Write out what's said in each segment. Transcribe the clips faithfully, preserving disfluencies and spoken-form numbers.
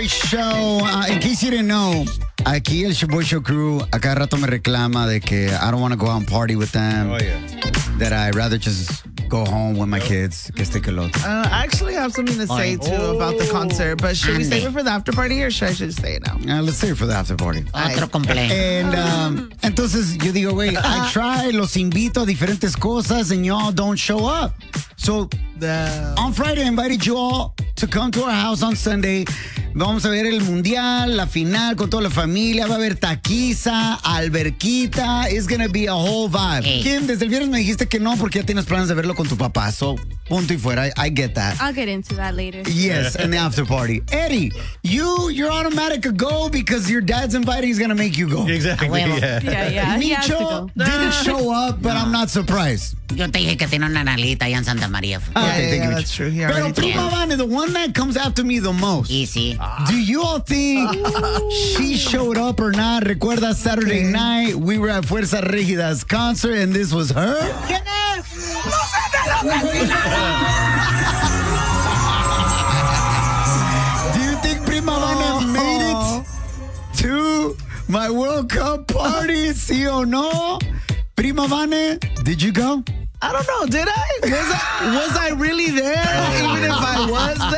Shoboy Show. Uh, in case you didn't know, aquí el Shoboy Show crew a cada rato me reclama de que I don't want to go out and party with them. Oh, yeah. That I'd rather just go home with my kids. Que este que lo otro. Uh, I actually have something to say, too, Oh. about the concert. But should we Ande. save it for the after party or should I just say it now? Uh, let's save it for the after party. Otro cumpleaños. And um, entonces yo digo, wait, I try, los invito a diferentes cosas and y'all don't show up. So The... on Friday, I invited you all to come to our house on Sunday. Vamos a ver el mundial, la final con toda la familia. Va a haber taquiza, alberquita. It's gonna be a whole vibe. Hey. Kim, desde el viernes me dijiste que no porque ya tienes planes de verlo con tu papá. So, punto y fuera. I, I get that. I'll get into that later. Yes, and the after party. Eddie, you, you're automatic a go because your dad's inviting. He's gonna make you go. Exactly. A huevo. Yeah. Yeah, yeah. He has to Micho go. didn't show up, but I'm not surprised. Yo te dije que tiene una nalguita allá en Santa María. Oh, yeah, Okay, yeah, thank you, yeah, Micho. that's true. He Pero already told Prima me. Vane, the one that comes after me the most. Y sí. Do you all think she showed up or not? Recuerda Saturday Okay. night, we were at Fuerza Regida's concert and this was her? Do you think Prima Vane made it to my World Cup party? ¿Sí o no? Prima Vane, did you go? I don't know. Did I? Was I, was I really there? Even if I was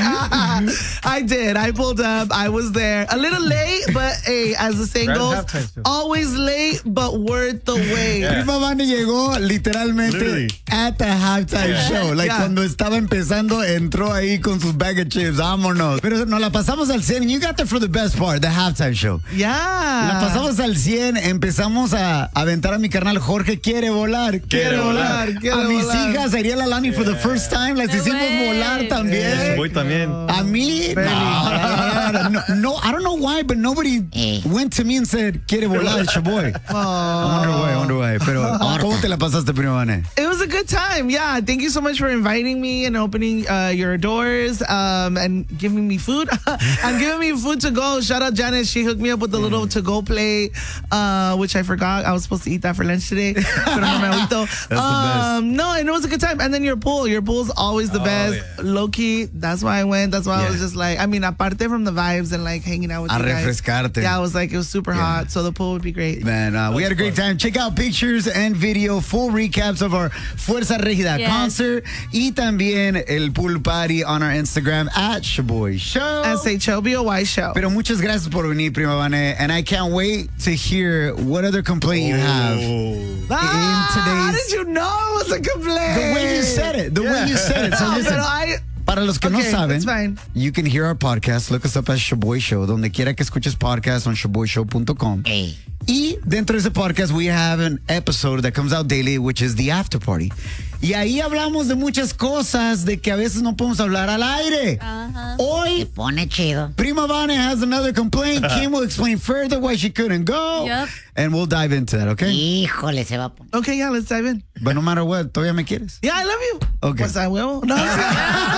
there? I did. I pulled up. I was there. A little late, but hey, as the saying Right at goes, halftime still. always late, but worth the wait. Yeah. Prima Vane llegó literalmente Literally. at the halftime Yeah. show. Like Yeah. cuando estaba empezando, entró ahí con sus bag of chips. Vámonos. Pero nos la pasamos al cien. And you got there for the best part, the halftime show. Yeah. La pasamos al cien. Empezamos a aventar a mi carnal Jorge. Quiere volar. Quiere volar. quiere A mis volar. hijas, Ariel Alani, for the first time. Las No hicimos way. volar también. Voy también. A mí, no, no, no, no, no, I don't know why, but nobody Eh. went to me and said, quiere volar, Chaboy. I wonder why, I wonder why. Pero, ¿cómo te la pasaste, Prima Vane? It was a good time. Yeah. Thank you so much for inviting me and opening uh, your doors um, and giving me food. and giving me food to go. Shout out Janice. She hooked me up with a little to go plate, uh, which I forgot. I was supposed to eat that for lunch today. Pero no me agüito. the um, no, and it was a good time. And then your pool. Your pool's always the Oh, best. yeah. Low key. That's why I went. That's why I Yeah. was just like, I mean, aparte from the vibes and like hanging out with A you guys. refrescarte. Yeah, I was like, it was super Yeah. hot. So the pool would be great. Man, uh, we had a great time. Check out pictures and video, full recaps of our Fuerza Regida Yes. concert y también el pool party on our Instagram at Shaboy Show. S H O B O Y show. Pero muchas gracias por venir, Prima Vane, and I can't wait to hear what other complaint you have. Oh. Ah, how today's- did you know it was a complaint? The way you said it, the way you said it. So No, listen, pero I, para los que no Okay, saben, it's fine. you can hear our podcast. Look us up as Shaboy Show. Donde quiera que escuches podcast on shaboy show dot com. Ey. Y dentro de ese podcast, we have an episode that comes out daily, which is the after party. Y ahí hablamos de muchas cosas de que a veces no podemos hablar al aire. Ajá. Se Hoy, pone chido. Prima Vane has another complaint. Kim will explain further why she couldn't go. Yep. And we'll dive into that, okay? Híjole, se va a poner. okay, yeah, let's dive in. But no matter what, todavía me quieres. Yeah, I love you. Okay. Pues I will. No,